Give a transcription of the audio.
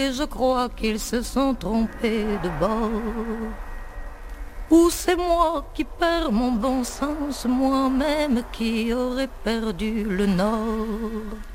et je crois qu'ils se sont trompés de bord. Ou c'est moi qui perds mon bon sens, moi-même qui aurais perdu le nord.